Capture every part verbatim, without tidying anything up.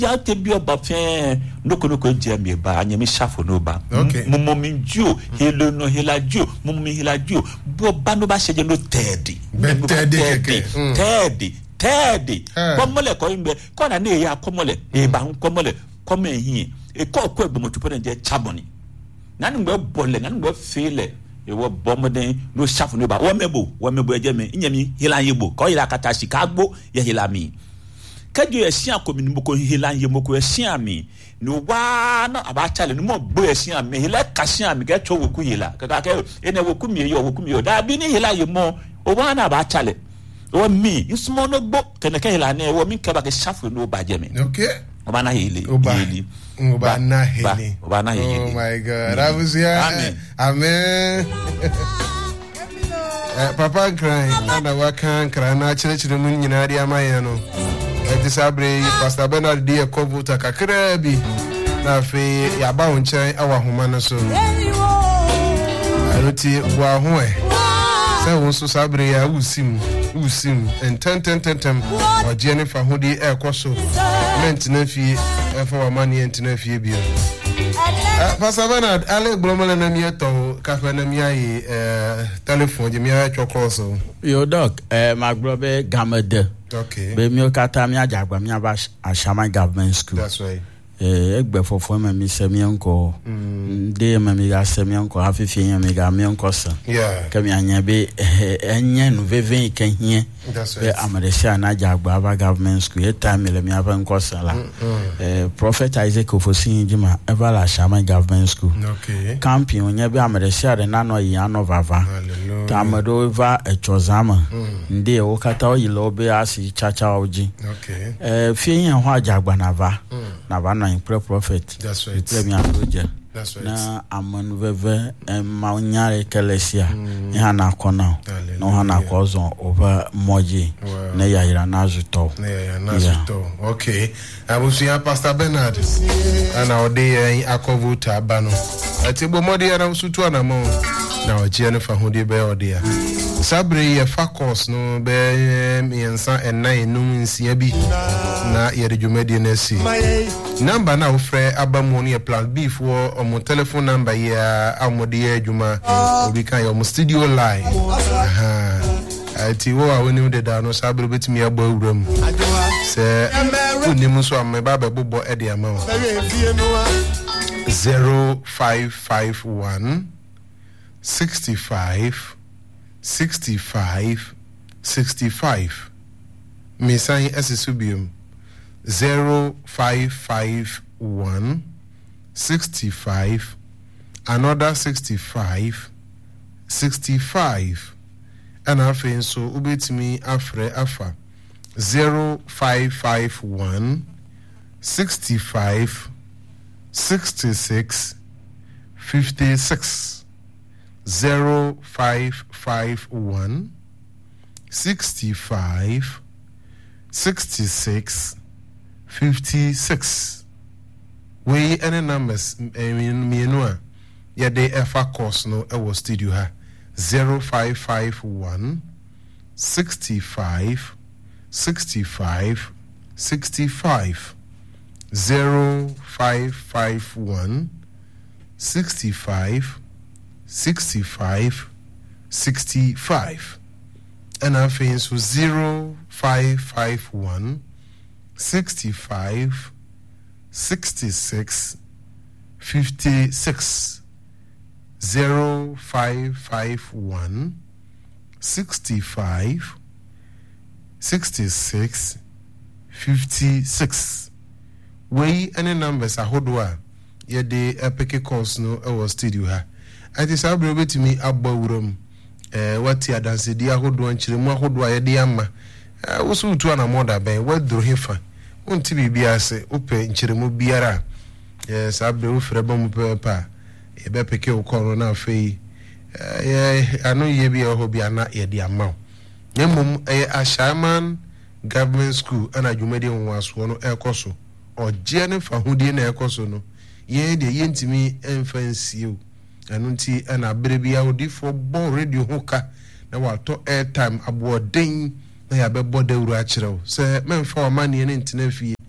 ya te bi oba fe noko noko je mi ba anyemi shafo no ba mumu mi ju helo no hela ju mumu mi hela ju bo ba no ba seje no tedi tedi keke tedi tedi bo mole ko imbe ko na ne ya komole e ba hun komole ko me hin e ko ko egbo motupo na je chaboni na ngbe bole na ngbe fele e wo bomoden no shafo no ba wo mebo wo mebo eje me nyemi hela yebo ko hela kata shikagbo ye hela mi kadio esia komini moko hela ye moko esia mi no wa na abachale no mo gbo esia mi hela kasia mi ga cho woku hela kaka ke ene woku mi ye woku mi da bi ni hela ye mo o wa na abachale o mi nsmo no gbo keneke hela na wo mi ka ba ke shafu no ba je mi okay o ba na heli heli o ba na heli o ba na heli oh my god rabusia amen amen eh papa crying ana wakan kra na chire chire mun nyina dia maye no Disabre Pastor Bernard de Kovuta kakra bi na fe ya ba wonchen awa homa no so aroti wa ho e se won so sabre ya usim usim en ten ten ten ten o Jennifer hodi e koso ment na fi e fa wa mani ent na fi bi Pastor Bernard ale glomale na mi eto kafe na mi ayi eh telephone je mi a chokoso yo doc eh maglobe gamede. Okay. Be mi okata mi ajagba mi aba Ashama Government School. That's right. Eh egbe fofo ma mi se mi enko. De ma mi ga se mi enko afefe yan mi ga mi enko sa. Yeah. Ka mi anya be enye no veve kan hie. That's right. Be amadesha na ajagba aba Government School. E time le mi aba enko sa la. Eh Prophet Isaac Ofosin Jima eba la Ashama Government School. Okay. Camping onye be amadesha de na no yi anova. Hallelujah. Tamado eva echozama. Ndi e okata oyilo be asi chacha oji. Okay. Eh fie yan ho ajagba na va. Na va na impre prophet. That's right. Tell me aproje. That's right. Na amanu veve em ma onyare kelesia. Ya na kona. No ha na kozo over moji. Na ya ira na zuto. Na ya na zuto. Okay. Abusia Pastor Bernard. Ana ode akovuta abano. Atibo modi ya na usutu na mo. Na oje ne fa hodi be ode ya. Sabre ye fakos no be miensa enai num nsia bi na ye de dwumadi na si. Number na ofre abamu ne plan B for omo telephone number ya amode ya dwuma obi kan yo studio line. Aha. Ati wo a woni de da no sabre betimi agba awuram. Se unim so am ba ba bobo e de ama. zero five five one sixty-five sixty-five sixty-five Misai Esisubium zero five five one sixty-five another sixty-five sixty-five and afin so ubetimi afre afa zero five five one sixty-five sixty-six fifty-six zero five five one sixty-five sixty-six fifty-six. We any numbers I mean me no ya de efa course no e was studio ha zero five five one sixty-five sixty-five sixty-five zero five five one sixty-five sixty-five sixty-five and I think so zero five five one sixty-five sixty-six fifty-six zero five five one sixty-five sixty-six fifty-six. We any numbers a hodwa ye de epic course no e was studio ha. Ati sabre betimi abawuram eh wati adanse dia hodwa nchiremu hodwa ye de ama eh wo so tu ana moda ben wadro hefa wonti bibia se ope nchiremu biara eh sabre wo frɛ ba mu pepa e be peke wo koro na afei eh anu ye bi ho bia na ye de ama nyemum eh Ashaman Government School ana dwumadi nwaso no ekoso oje ne fa hudi na ekoso no ye de yentimi enfansiu anunti ana brebi awdifo bon radio hoka na wato airtime aboden na ya be boda wuru a kirew se memfa o mane ne ntina fie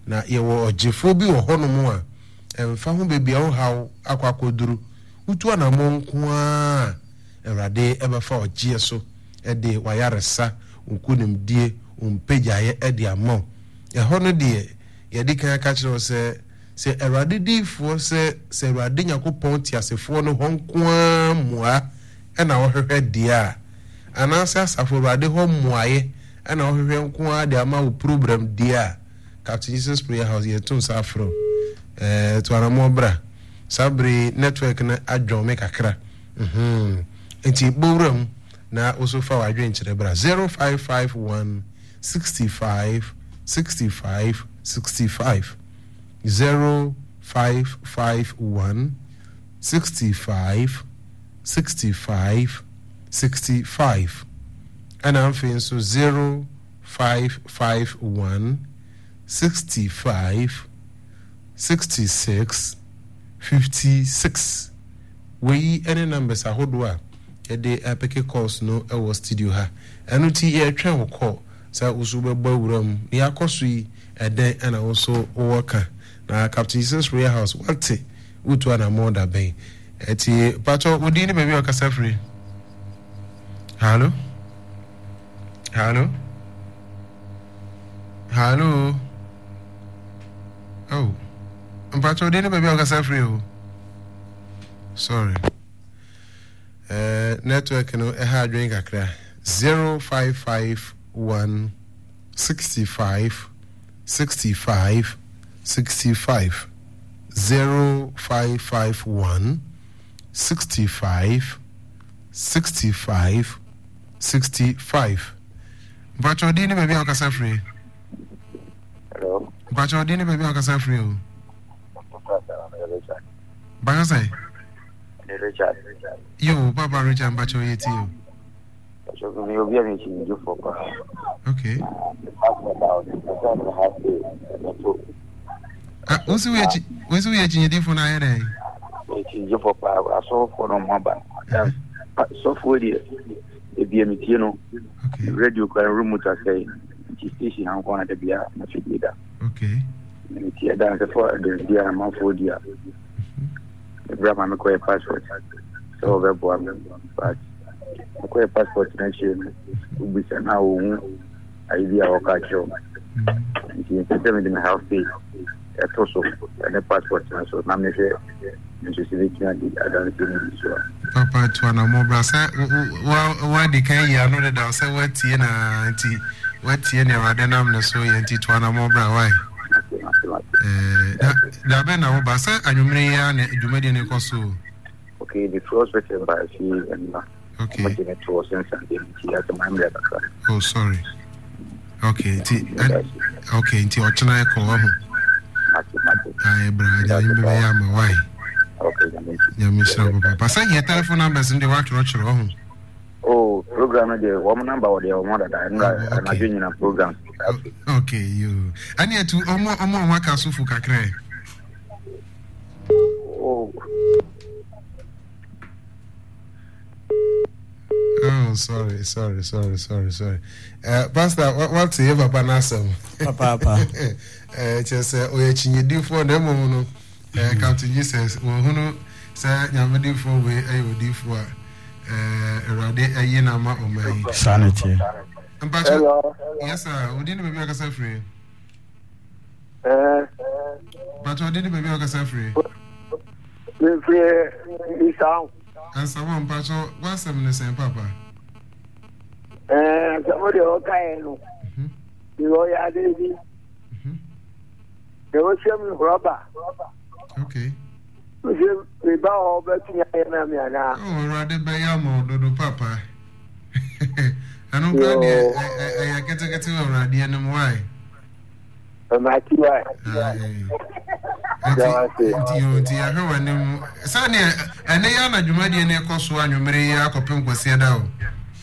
na yewo ogefo bi wo hono mu a emfa ho bebi a haw akwakoduru utu ana mo nko a Awurade ebefa ogie so ede wayaresa unkunimdie umpejaye ede amon e hono de ye di kan ka kire se se Awurade difo se se Awurade Yakobon tiasefo no honko a mua e na wo hwehwe dia anasa asafo Awurade ho muaye e na wo hwehwe nko a de ama wo program dia Captain Jesus Prayer House ye tun safro eh to anamo bra sabre network na adwon me kakra mhm enti bowram na osofa wadwen kire bra zero five five one sixty-five sixty-five sixty-five zero five five one sixty-five sixty-five sixty-five and I'm feeling so zero five five one sixty-five sixty-six fifty-six we any numbers are hodwa the epic calls no our studio ha and ti e twa wo call sa usuba bawuram ya kosui eden and also worker na Captain Jesus Prayer House what utu ana more da ben eti pato odi ni baby okasa free hello hello hello oh pato odi ni baby okasa free oh sorry uh network no e ha adwen kakra zero five five one sixty-five sixty-five sixty-five zero five five one sixty-five sixty-five sixty-five Bacho dini baby okasa free hello Bacho dini baby okasa free o Bacho say Richard yo Papa Richard Bacho yeti yo so me obi am chin ju for pa okay about the half day ah osi we chi osi we chi yedi for na here chin ju for pa aso for no maba so for the e bi am tie no okay radio kan remote say chi station an ko na de bia na fi da okay me tie da se for the dia ma for dia e bra ma me ko passport so be bo am but ko passport na che ubi sana o idea o ka cho nti se me de house pay e to so na passport na so na me se nti se bi na di adan se ni so Papa to ana mo bra say wa wa di kan ya no da say watie na nti watie ne Awurade nam na so ye nti to ana mo bra why eh da da be na wo ba say anwumre ya na edwumade ne koso okay the first written by she and okay it was in Sunday she has my mother oh sorry okay nti okay nti ochena e ko ho ai bra ja imbe ya ma why okay ya mi sha baba pa say your telephone numbers ndi wa tro tro ho oh program de one number or the one that I na join na program okay you ani etu omo omo wa ka sufu kakre oh oh sorry sorry sorry sorry sorry uh pastor what what say papa na asem papa papa eh just o ye chinyedi fo na emo no eh Captain Jesus wo hunu say nyamedi fo we ayo di fo a eh Awurade ayi na ma o mai sanity hello yes sir we didn't baby akasa free eh but we didn't baby akasa free we free we sound and someone pacho what's them the same papa eh somebody okay no mhm you ya dey mhm they will show me rubber okay we ba o ba tinya na me ana oh rather be ya mo dodo papa anu ka de eh ya kete kete o radio no why ma ti why nti yo nti ya hwe wani mu sane ene ya na dwumade ne ekoso anwumere ya akopem kwase da o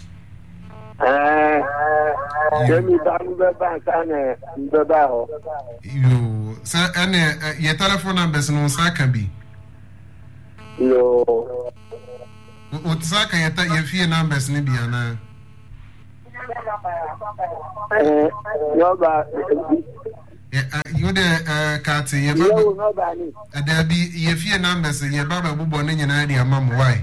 eh Jemi ba mu be ba sane be ba ho yo sa ene ye telephone numbers no saka bi yo o tsaka ye ta ye fie numbers ne bi ana eh yo ba eh no de eh kati ye ba Yo no bani. ada bi ye fie numbers ye ba ba bubo ne nyina de amam why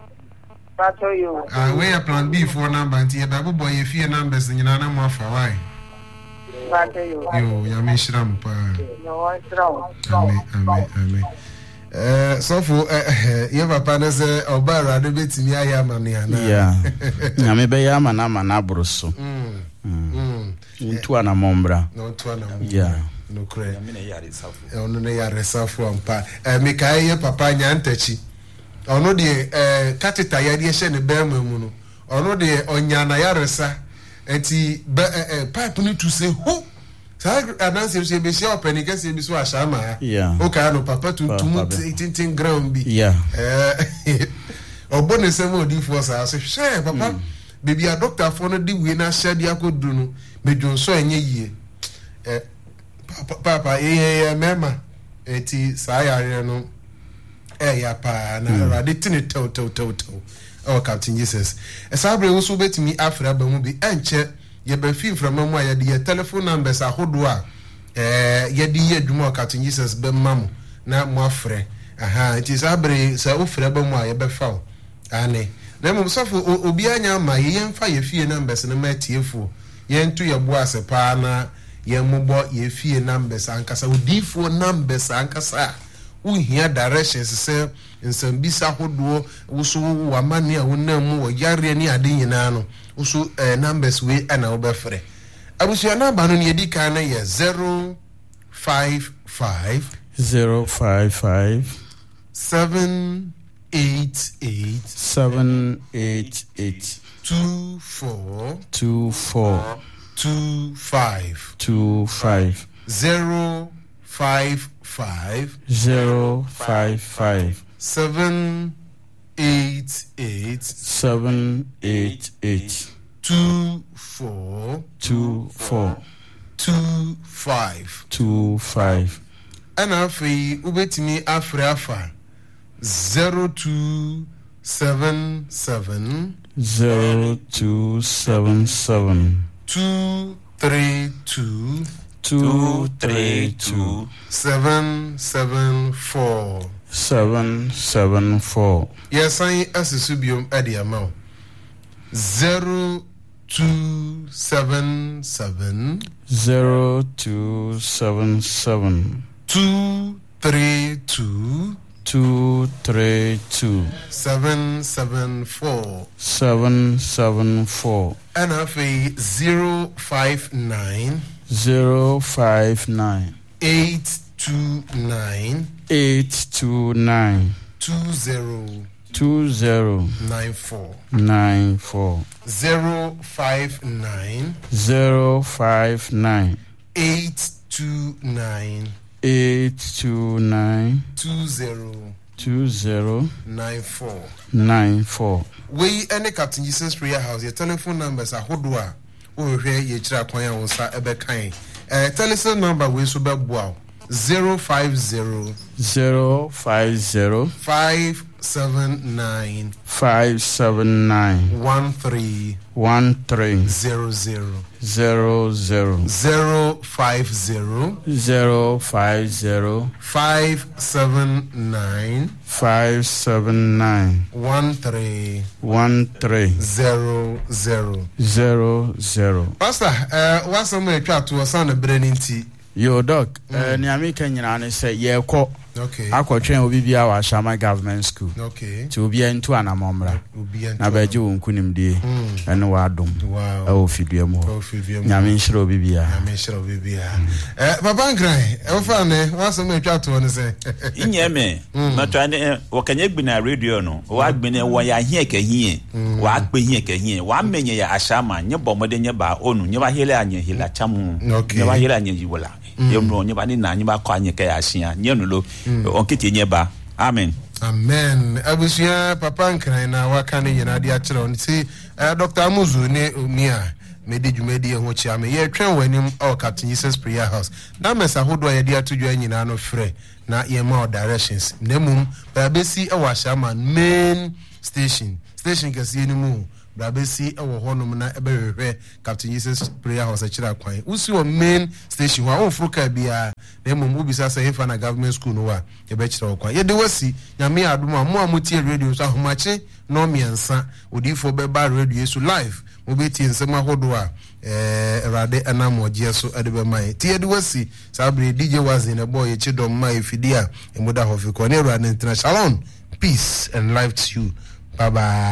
Pato yo. ah we ya plan B for number nti ye ba bubo ye fie numbers nyina na mo afa why Pato yo. yo ya me shiram pa No one strong. amen amen amen eh so for eh ye papa na se oba rado betimi aya amane ana yeah na me be ya mana mana broso mm mm ntu ana mombra no to ana yeah no kre ya me na yare safo ono ne ya resafo ampa eh me kai ye papa nya ntachi ono de eh katita ya de hye ne be mu no ono de onya na ya resa enti eh pipe ni to say ho sa anansi se be sia openi ka se bi so ashama yeah o ka no papa tuntum tintin ground bi yeah eh obone se mo di for sa so hwe papa baby a doctor for no di we na shade akodu no medwonso enye yie eh papa eh mema eti sa yare no eh ya pa na rade tini tew tew tew tew o Captain Jesus esabre wo so betimi afra ba mu bi enche ye ba fi from mu a ye de telephone numbers ahodo a eh ye de ye dwuma o Captain Jesus be mamu na mu afre aha eti sabre sa ofra ba mu a ye be fa o ane na mu sofo obi anya ma ye mfa ye fie numbers na ma tiefo ye ntu ye bo asepa na ye mubo ye fie numbers ankasa odifo numbers ankasa uhia directions se nsambisa hodo wuso wamane a wonam wo yare ni ade nyina no wuso eh, numbers we ana obefre abusia na ba no ne edika na ye zero five five zero five five seven eight eight seven eight eight two four two four two five two five zero five five zero five five seven eight eight seven eight eight two four two four two five two five and afi ubetimi afra afa zero two seven seven zero two seven seven two three two two three two seven seven four seven seven four. Yes, I assume Eddie amount zero two seven seven zero two seven seven two three two two three two seven seven four seven seven four and afi zero five nine zero five nine eight two nine eight two nine two zero two zero nine four nine four zero five nine zero five nine eight two nine eight two nine two zero two zero nine four nine four. we any Captain Jesus Prayer House your telephone numbers are hodwa o hwe ye kira kwan ya wonsa ebe kan eh telephone number we so be boa zero five zero zero five zero five seven nine five seven nine one three one three zero zero zero zero zero five zero zero five zero five seven nine five seven nine one three one three zero zero zero zero. Pastor, uh, what's some way to us on the brain? Yo doc, eh ni amika nyina ne say ye ko Okay. akotwen obi bia wa Shama Government School. Okay. Ti obi entu anamomra. Obi entu. Na baje wo nkunimdie. Ene wa adom. Wow. E wo fidua mu. O fidua mu. Nyame nhyira obi bia. Nyame nhyira obi bia. Eh Papa Nkran, e fa ne, what's some way to ne say. Inye me, matwa ne wakanye gbina radio no. Wa gbina wo ya hie ka hie. Wa agbe hie ka hie. Wa menye ya ashama nye bomode nye ba onu. Nye ba hele anye hila chamu. Nye ba hele anye yiwola. Yemno nye ba ni na nye ba kwa anye ka ya ahia. Nye no lo. Onkiti nye ba. Amen. Amen. Abusia Papa Nkran na waka ne nyina de akere on si Doctor Amuzu ne omia medi dwumedi ho chia me ye twen wanim o Captain Jesus Prayer House. Na mesa hodo ye de atodwa nyina no frɛ na ye ma directions. Nemum ba besi e wa Shama main station. Station kasi ni mu Brabesi e wo honom na e behwehwe Captain Jesus Prayer House akira kwan. Usi o main station ho afro ka bia na mo mu bisa say hefa na government school no wa ye be kire okwa ye de wasi nyame adom a mo amutie radio so ahomache no miensa odifo be ba radio so live mo be tie nsem ahodo a eh rade anamoje so ade be mai tie de wasi sabre D J Wazin na boy chidom mai fidia emuda hofi ko ne rade international peace and life to you. Bye bye.